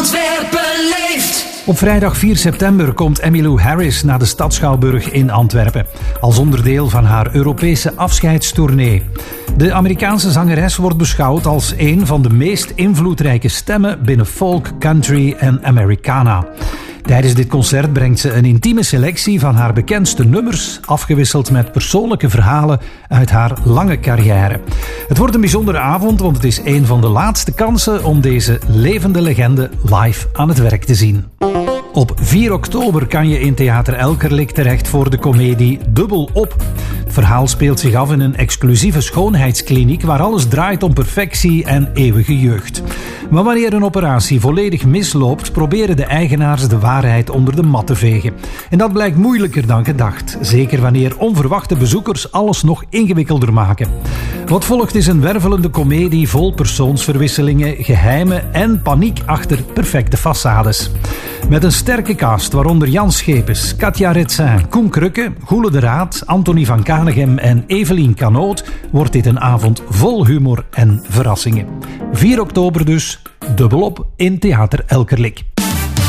Antwerpen leeft. Op vrijdag 4 september komt Emmylou Harris naar de Stadsschouwburg in Antwerpen, als onderdeel van haar Europese afscheidstournee. De Amerikaanse zangeres wordt beschouwd als een van de meest invloedrijke stemmen binnen folk, country en Americana. Tijdens dit concert brengt ze een intieme selectie van haar bekendste nummers, afgewisseld met persoonlijke verhalen uit haar lange carrière. Het wordt een bijzondere avond, want het is een van de laatste kansen om deze levende legende live aan het werk te zien. Op 4 oktober kan je in Theater Elkerlijk terecht voor de komedie Dubbel Op. Het verhaal speelt zich af in een exclusieve schoonheidskliniek waar alles draait om perfectie en eeuwige jeugd. Maar wanneer een operatie volledig misloopt, proberen de eigenaars de waarheid onder de mat te vegen. En dat blijkt moeilijker dan gedacht, zeker wanneer onverwachte bezoekers alles nog ingewikkelder maken. Wat volgt is een wervelende komedie vol persoonsverwisselingen, geheimen en paniek achter perfecte façades. Met een sterke cast, waaronder Jan Schepens, Katja Retsin, Koen Krukke, Goele de Raad, Anthony van Kanegem en Evelien Canoot, wordt dit een avond vol humor en verrassingen. 4 oktober dus, dubbelop in Theater Elkerlijk.